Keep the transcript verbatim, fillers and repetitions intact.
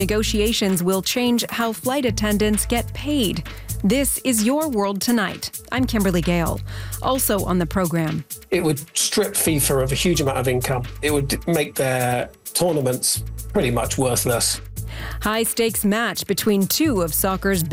Negotiations will change how flight attendants get paid. This is Your World Tonight. I'm Kimberly Gale. Also on the program. It would strip FIFA of a huge amount of income. It would make their tournaments pretty much worthless. High-stakes match between two of soccer's